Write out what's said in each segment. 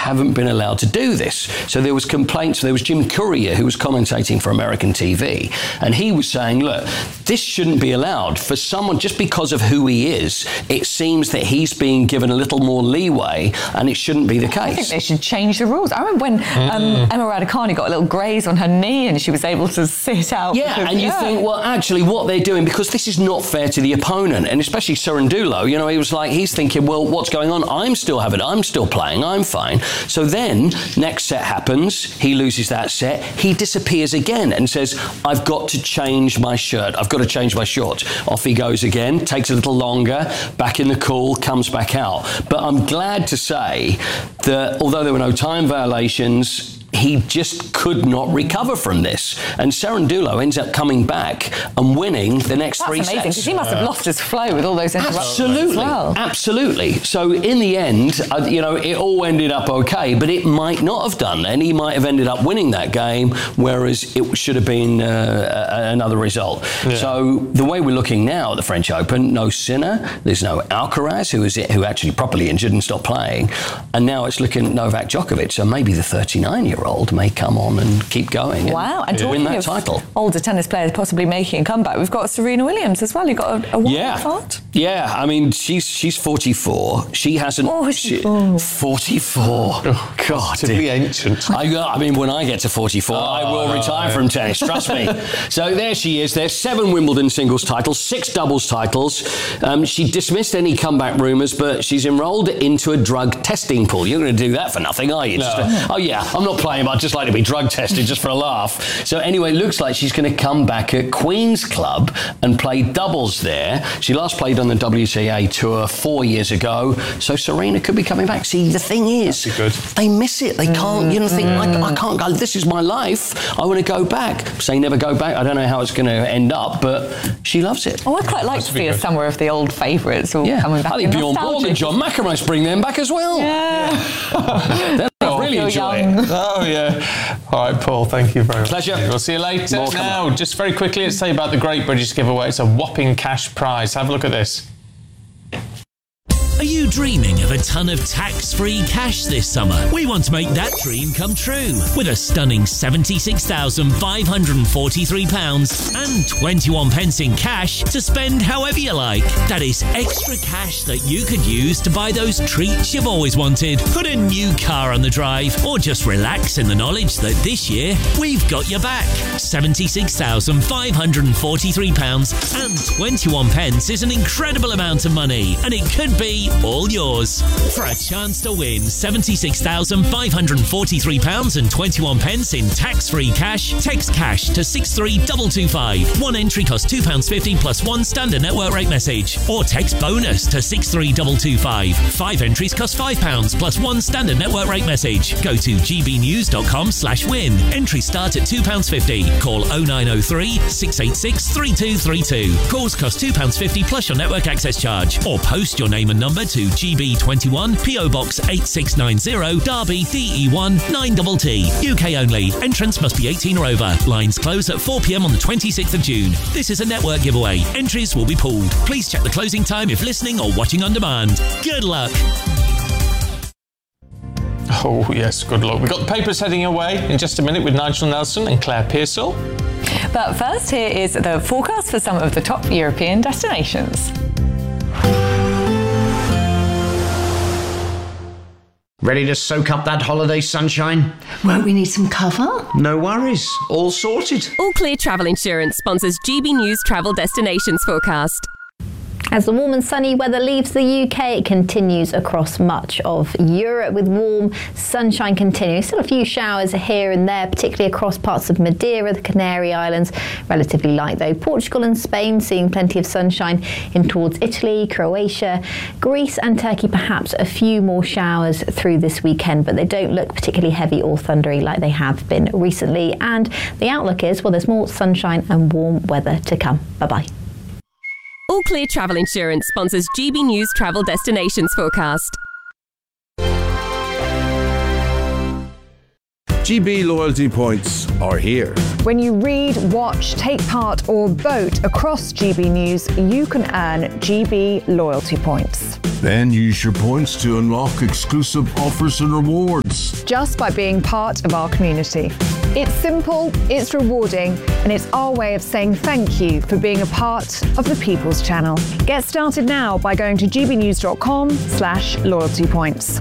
haven't been allowed to do this. So there was complaints. There was Jim Courier, who was commentating for American TV, and he was saying, look, this shouldn't be allowed. For someone, just because of who he is, it seems that he's being given a little more leeway, and it shouldn't be the case. I think they should change the rules. I remember when Emma Raducanu got a little graze on her knee and she was able to sit out. Yeah, and you think, well, actually, what they're doing, because this is not fair to the opponent, and especially Cerundolo, you know, he's thinking, well, what's going on? I'm still playing, I'm fine. So then, next set happens, he loses that set, he disappears again and says, I've got to change my shirt, I've got to change my shorts. Off he goes again, takes a little longer, back in the cool, comes back out. But I'm glad to say that although there were no time violations, he just could not recover from this. And Cerundolo ends up coming back and winning the next three sets. That's amazing, because he must have lost his flow with all those interruptions. Absolutely. So in the end, it all ended up okay, but it might not have done. And he might have ended up winning that game, whereas it should have been another result. Yeah. So the way we're looking now at the French Open, no Sinner, there's no Alcaraz, who actually properly injured and stopped playing. And now it's looking at Novak Djokovic, so maybe the 39-year-old may come on and keep going and win that title. Older tennis players possibly making a comeback. We've got Serena Williams as well. You've got a woman heart. Yeah, I mean, she's 44. She hasn't... 44. Oh, God. To be ancient. I mean, when I get to 44, I will retire from tennis, trust me. So there she is. There's 7 Wimbledon singles titles, 6 doubles titles. She dismissed any comeback rumours, but she's enrolled into a drug testing pool. You're going to do that for nothing, are you? No. I'm not playing, but I'd just like to be drug tested just for a laugh. So anyway, it looks like she's going to come back at Queen's Club and play doubles there. She last played on the WTA Tour 4 years ago, so Serena could be coming back. See, the thing is, they miss it. They can't, think, I can't go, this is my life. I want to go back. Say never go back. I don't know how it's going to end up, but she loves it. Oh, I'd quite like to see somewhere of the old favourites all coming back. I think Bjorn Borg and John McEnroe might bring them back as well. Yeah. They'll really enjoy it. Oh, yeah. All right, Paul, thank you very much. Pleasure. We'll see you later. Now, just very quickly, let's say about the Great British Giveaway. It's a whopping cash prize. Have a look at this. Are you dreaming of a ton of tax-free cash this summer? We want to make that dream come true with a stunning £76,543 and 21 pence in cash to spend however you like. That is extra cash that you could use to buy those treats you've always wanted, put a new car on the drive, or just relax in the knowledge that this year we've got your back. £76,543 and 21 pence is an incredible amount of money, and it could be all yours. For a chance to win £76,543 and 21 pence in tax-free cash, text cash to 63225. One entry costs £2.50 plus one standard network rate message. Or text bonus to 63225. 5 entries cost £5 plus one standard network rate message. Go to gbnews.com/win. Entries start at £2.50. Call 0903 686 3232. Calls cost £2.50 plus your network access charge. Or post your name and number to GB21 PO Box 8690 Derby DE1 9TT. UK only. Entrance must be 18 or over. Lines close at 4 p.m. on the 26th of June. This is a network giveaway. Entries will be pooled. Please check the closing time if listening or watching on demand. Good luck. Oh, yes, good luck. We've got the papers heading away in just a minute with Nigel Nelson and Claire Pearsall. But first, here is the forecast for some of the top European destinations. Ready to soak up that holiday sunshine? Won't we need some cover? No worries. All sorted. All Clear Travel Insurance sponsors GB News Travel Destinations Forecast. As the warm and sunny weather leaves the UK, it continues across much of Europe with warm sunshine continuing. Still a few showers here and there, particularly across parts of Madeira, the Canary Islands. Relatively light though. Portugal and Spain seeing plenty of sunshine in towards Italy, Croatia, Greece and Turkey. Perhaps a few more showers through this weekend, but they don't look particularly heavy or thundery like they have been recently. And the outlook is, well, there's more sunshine and warm weather to come. Bye-bye. All Clear Travel Insurance sponsors GB News Travel Destinations Forecast. GB loyalty points are here. When you read, watch, take part or vote across GB News, you can earn GB loyalty points. Then use your points to unlock exclusive offers and rewards. Just by being part of our community. It's simple, it's rewarding, and it's our way of saying thank you for being a part of the People's Channel. Get started now by going to gbnews.com/loyalty points.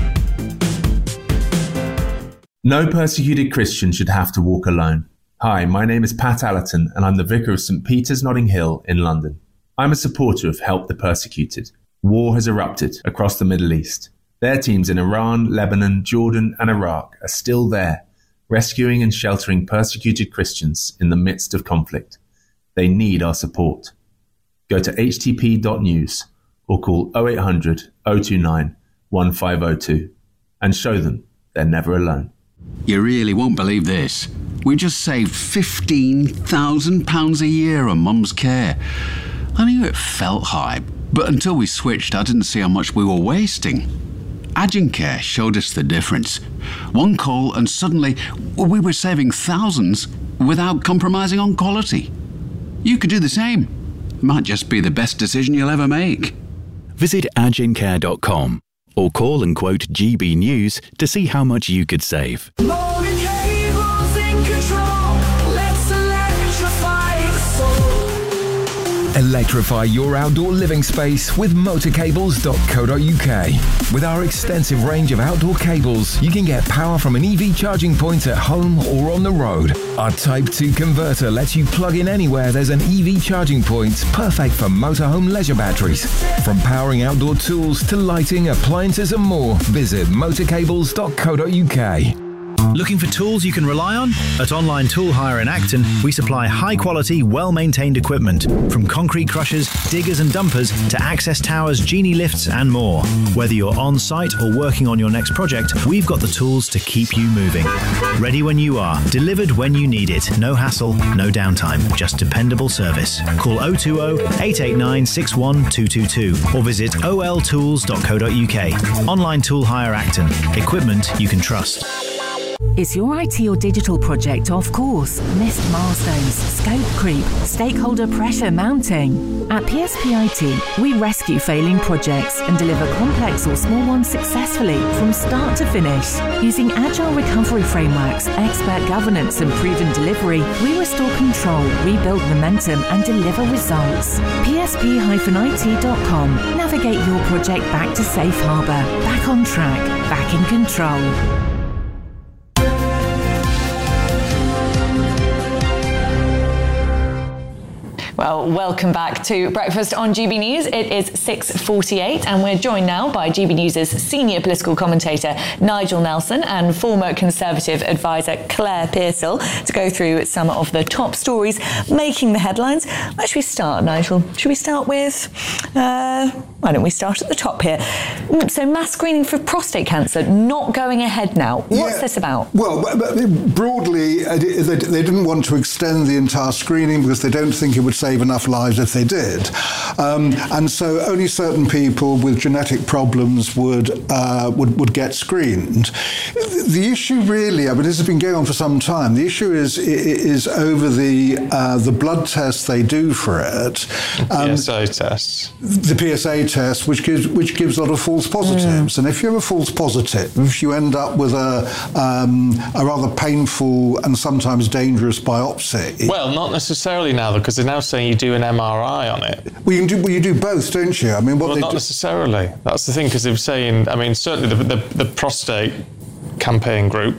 No persecuted Christian should have to walk alone. Hi, my name is Pat Allerton, and I'm the Vicar of St Peter's Notting Hill in London. I'm a supporter of Help the Persecuted. War has erupted across the Middle East. Their teams in Iran, Lebanon, Jordan, and Iraq are still there, rescuing and sheltering persecuted Christians in the midst of conflict. They need our support. Go to htp.news or call 0800 029 1502 and show them they're never alone. You really won't believe this. We just saved £15,000 a year on Mum's care. I knew it felt high, but until we switched, I didn't see how much we were wasting. Agincare showed us the difference. One call and suddenly we were saving thousands without compromising on quality. You could do the same. It might just be the best decision you'll ever make. Visit agincare.com or call and quote GB News to see how much you could save. Electrify your outdoor living space with motorcables.co.uk. With our extensive range of outdoor cables, you can get power from an EV charging point at home or on the road. Our Type 2 converter lets you plug in anywhere there's an EV charging point, perfect for motorhome leisure batteries. From powering outdoor tools to lighting, appliances and more, visit motorcables.co.uk. Looking for tools you can rely on? At Online Tool Hire in Acton, we supply high-quality, well-maintained equipment, from concrete crushers, diggers and dumpers to access towers, genie lifts and more. Whether you're on-site or working on your next project, we've got the tools to keep you moving. Ready when you are, delivered when you need it. No hassle, no downtime, just dependable service. Call 020-889-61222 or visit oltools.co.uk. Online Tool Hire Acton. Equipment you can trust. Is your IT or digital project off course? Missed milestones, scope creep, stakeholder pressure mounting? At PSP IT, we rescue failing projects and deliver complex or small ones successfully from start to finish. Using agile recovery frameworks, expert governance and proven delivery, we restore control, rebuild momentum and deliver results. PSP-IT.com. Navigate your project back to safe harbour, back on track, back in control. Well, welcome back to Breakfast on GB News. It is 6:48 and we're joined now by GB News' senior political commentator Nigel Nelson and former Conservative advisor Claire Pearsall to go through some of the top stories making the headlines. Where should we start, Nigel? Should we start with... why don't we start at the top here? So mass screening for prostate cancer not going ahead now. What's this about? Well, broadly, they didn't want to extend the entire screening because they don't think it would save enough lives if they did. And so only certain people with genetic problems would get screened. The issue really, I mean, this has been going on for some time. The issue is over the blood tests they do for it. PSA tests. The PSA test, which gives a lot of false positives. And if you have a false positive, you end up with a rather painful and sometimes dangerous biopsy. Well, not necessarily now, because they're now saying you do an MRI on it. Well, you do both, don't you? I mean, not necessarily. That's the thing, because they were saying, I mean, certainly the prostate campaign group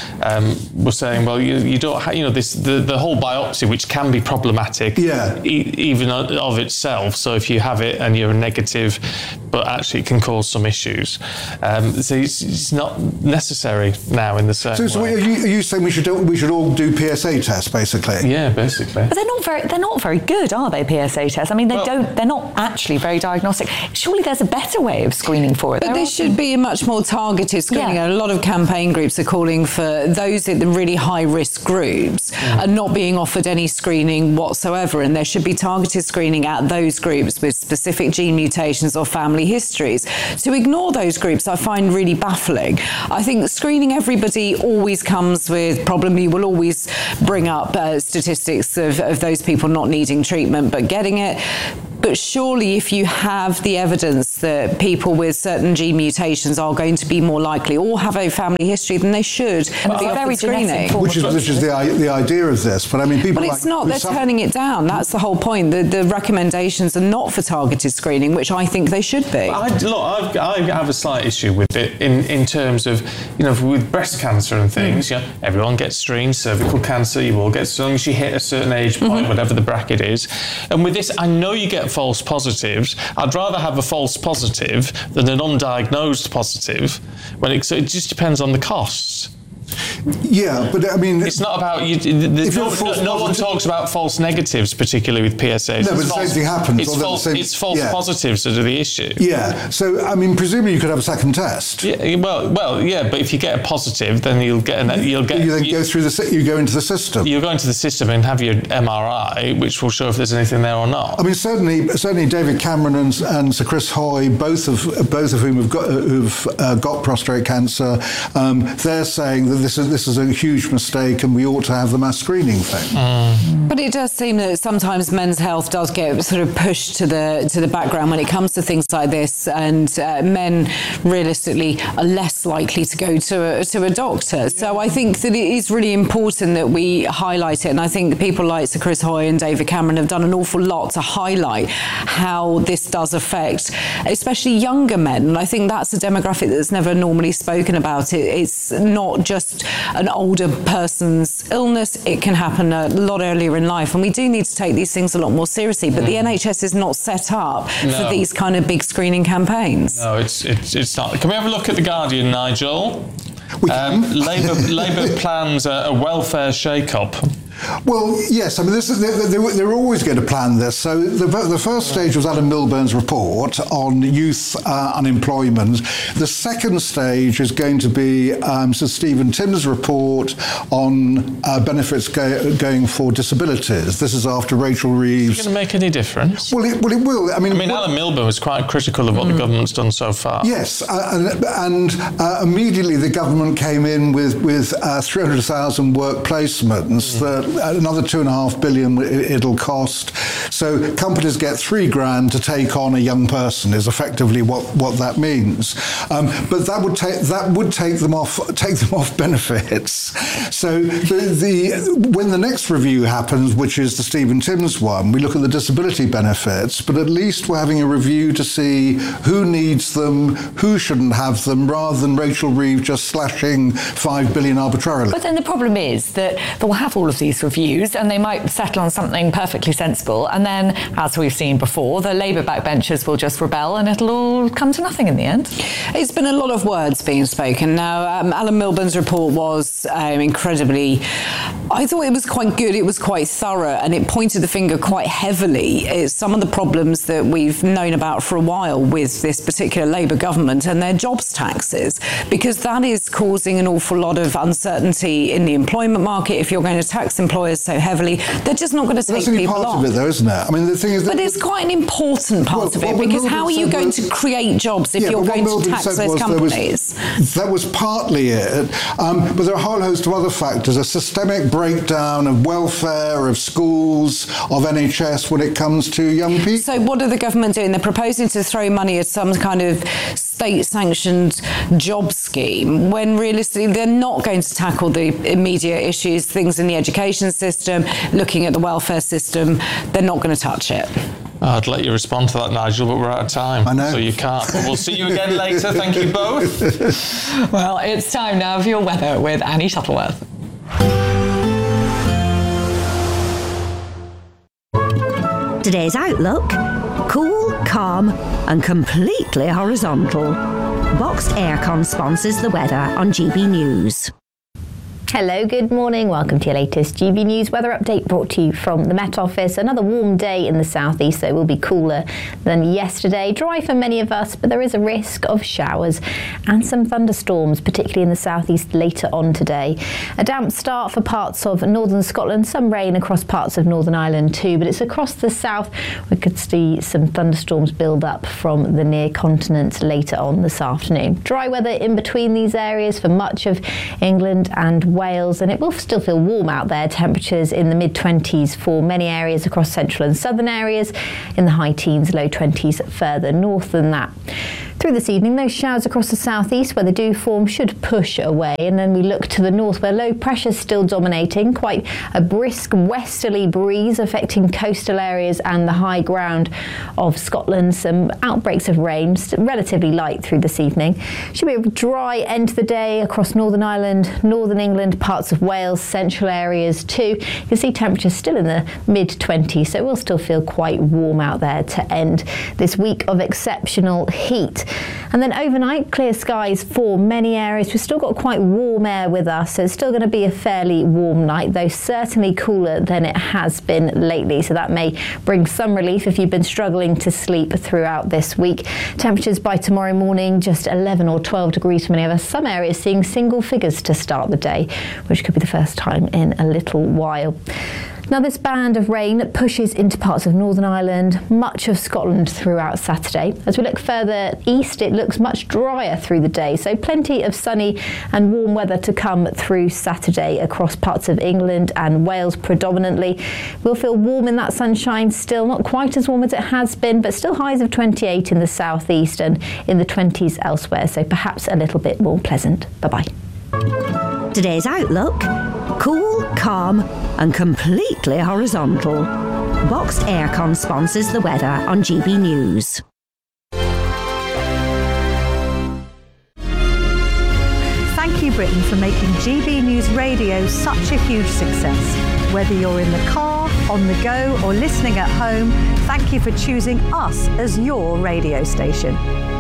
was saying, well, you don't have, the whole biopsy, which can be problematic, even of itself. So if you have it and you're negative, but actually it can cause some issues. So it's not necessary now in the same way. So are you saying we should all do PSA tests, basically? Yeah, basically. But they're not very good, are they? PSA tests. I mean, they're not actually very diagnostic. Surely there's a better way of screening for it. But there should be a much more targeted screening. Yeah. A lot of campaign groups are calling for those in the really high-risk groups are not being offered any screening whatsoever, and there should be targeted screening at those groups with specific gene mutations or family histories. To ignore those groups, I find really baffling. I think screening everybody always comes with problem. You will always bring up statistics of those people not needing treatment but getting it. But surely if you have the evidence that people with certain gene mutations are going to be more likely or have a family history, then they should be offered screening. Which is the idea of this. But I mean, people. But it's not. They're turning it down. That's the whole point. The recommendations are not for targeted screening, which I think they should be. I have a slight issue with it in terms of, with breast cancer and things. Everyone gets screened. Cervical cancer, you all get, as long as you hit a certain age point, whatever the bracket is. And with this, I know you get false positives. I'd rather have a false positive than an undiagnosed positive. So it just depends on the costs. Yeah, but I mean, it's not about you. No one talks about false negatives, particularly with PSAs. No, but the same thing happens. It's false positives that are the issue. Yeah. So I mean, presumably you could have a second test. Yeah. Well, yeah. But if you get a positive, then you go through you go into the system. You go into the system and have your MRI, which will show if there's anything there or not. I mean, certainly David Cameron and Sir Chris Hoy, both of whom who've got prostate cancer, they're saying that this is a huge mistake and we ought to have the mass screening thing. But it does seem that sometimes men's health does get sort of pushed to the background when it comes to things like this, and men realistically are less likely to go to a doctor. So I think that it is really important that we highlight it, and I think people like Sir Chris Hoy and David Cameron have done an awful lot to highlight how this does affect especially younger men, and I think that's a demographic that's never normally spoken about. It's not just an older person's illness, it can happen a lot earlier in life, and we do need to take these things a lot more seriously, but the NHS is not set up for these kind of big screening campaigns. No, it's not. Can we have a look at The Guardian, Nigel? Labour plans a welfare shake-up. Well, yes. I mean, they're always going to plan this. So the first stage was Alan Milburn's report on youth unemployment. The second stage is going to be Sir Stephen Timms' report on benefits going for disabilities. This is after Rachel Reeves. Is it going to make any difference? Well, it will. I mean, Alan Milburn was quite critical of what the government's done so far. Yes, and immediately the government came in with 300,000 work placements that. Another $2.5 billion it'll cost. So companies get $3,000 to take on a young person is effectively what that means. But that would take them off benefits. So when the next review happens, which is the Stephen Timms one, we look at the disability benefits. But at least we're having a review to see who needs them, who shouldn't have them, rather than Rachel Reeves just slashing $5 billion arbitrarily. But then the problem is that they'll have all of these reviews and they might settle on something perfectly sensible, and then, as we've seen before, the Labour backbenchers will just rebel and it'll all come to nothing in the end. It's been a lot of words being spoken. Now, Alan Milburn's report was incredibly... I thought it was quite good, it was quite thorough, and it pointed the finger quite heavily at some of the problems that we've known about for a while with this particular Labour government and their jobs taxes, because that is causing an awful lot of uncertainty in the employment market. If you're going to tax employers so heavily, they're just not going to take people on. That's part of it, though, isn't it? I mean, the thing is, but it's quite an important part of it, because how are you going to create jobs if you're going to tax those companies? That was partly it, but there are a whole host of other factors: a systemic breakdown of welfare, of schools, of NHS when it comes to young people. So what are the government doing? They're proposing to throw money at some kind of state-sanctioned job scheme, when realistically they're not going to tackle the immediate issues, things in the education system, looking at the welfare system. They're not going to touch it. I'd let you respond to that, Nigel, but we're out of time. I know. So you can't. But we'll see you again later. Thank you both. Well, it's time now for your weather with Annie Shuttleworth. Today's outlook: cool, calm and completely horizontal. Boxed Aircon sponsors the weather on GB News. Hello, good morning. Welcome to your latest GB News weather update, brought to you from the Met Office. Another warm day in the southeast, so it will be cooler than yesterday. Dry for many of us, but there is a risk of showers and some thunderstorms, particularly in the southeast later on today. A damp start for parts of northern Scotland, some rain across parts of Northern Ireland too, but it's across the south we could see some thunderstorms build up from the near continent later on this afternoon. Dry weather in between these areas for much of England and Wales, and it will still feel warm out there. Temperatures in the mid-20s for many areas across central and southern areas, in the high teens, low 20s further north than that. Through this evening, those showers across the southeast where they do form should push away, and then we look to the north where low pressure is still dominating. Quite a brisk westerly breeze affecting coastal areas and the high ground of Scotland. Some outbreaks of rain, relatively light through this evening. Should be a dry end to the day across Northern Ireland, Northern England, parts of Wales, central areas too. You can see temperatures still in the mid-20s, so it will still feel quite warm out there to end this week of exceptional heat. And then overnight, clear skies for many areas. We've still got quite warm air with us, so it's still going to be a fairly warm night, though certainly cooler than it has been lately. So that may bring some relief if you've been struggling to sleep throughout this week. Temperatures by tomorrow morning, just 11 or 12 degrees for many of us. Some areas seeing single figures to start the day, which could be the first time in a little while. Now, this band of rain pushes into parts of Northern Ireland, much of Scotland throughout Saturday. As we look further east, it looks much drier through the day, so plenty of sunny and warm weather to come through Saturday across parts of England and Wales predominantly. We'll feel warm in that sunshine still, not quite as warm as it has been, but still highs of 28 in the southeast and in the 20s elsewhere, so perhaps a little bit more pleasant. Bye-bye. Today's outlook: cool, calm and completely horizontal. Boxed Aircon sponsors the weather on GB News. Thank you, Britain, for making GB News Radio such a huge success. Whether you're in the car, on the go or listening at home, thank you for choosing us as your radio station.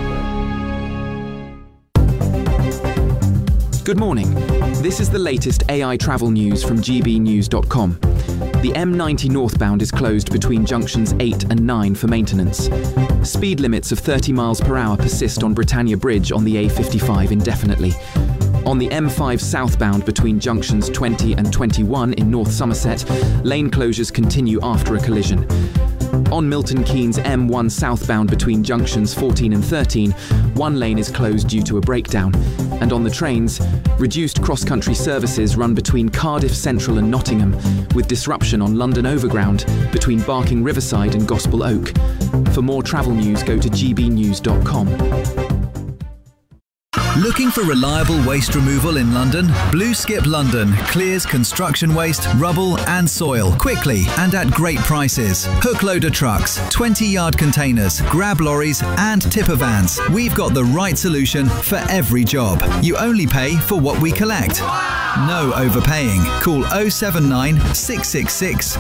Good morning. This is the latest AI travel news from gbnews.com. The M90 northbound is closed between junctions 8 and 9 for maintenance. Speed limits of 30 miles per hour persist on Britannia Bridge on the A55 indefinitely. On the M5 southbound between junctions 20 and 21 in North Somerset, lane closures continue after a collision. On Milton Keynes M1 southbound between junctions 14 and 13, one lane is closed due to a breakdown. And on the trains, reduced cross-country services run between Cardiff Central and Nottingham, with disruption on London Overground between Barking Riverside and Gospel Oak. For more travel news, go to gbnews.com. Looking for reliable waste removal in London? Blue Skip London clears construction waste, rubble and soil quickly and at great prices. Hook loader trucks, 20-yard containers, grab lorries and tipper vans. We've got the right solution for every job. You only pay for what we collect. No overpaying. Call 079 666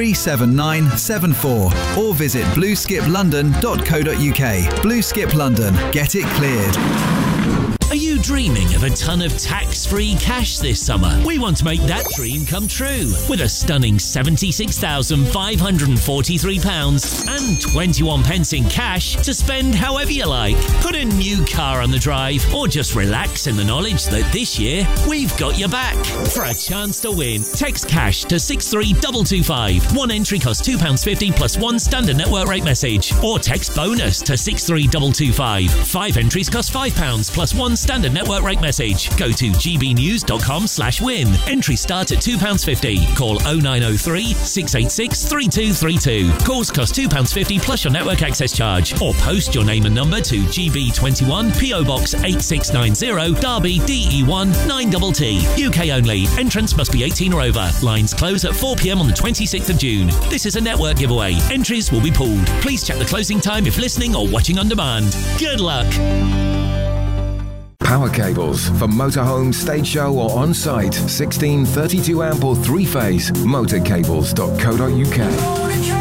37974 or visit blueskiplondon.co.uk. Blue Skip London. Get it cleared. Are you dreaming of a ton of tax-free cash this summer? We want to make that dream come true with a stunning £76,543 and 21 pence in cash to spend however you like. Put a new car on the drive or just relax in the knowledge that this year we've got your back. For a chance to win, text cash to 63225. One entry costs £2.50 plus one standard network rate message. Or text bonus to 63225. 5 entries cost £5 plus one standard network rate message. Go to gbnews.com/win. Entries start at £2.50. Call 0903 686 3232. Calls cost £2.50 plus your network access charge. Or post your name and number to GB21 PO Box 8690 Derby DE1 9TT. UK only. Entrance must be 18 or over. Lines close at 4 p.m. on the 26th of June. This is a network giveaway. Entries will be pulled. Please check the closing time if listening or watching on demand. Good luck. Power cables for motorhome, stage show or on-site. 16, 32 amp or 3-phase. Motorcables.co.uk.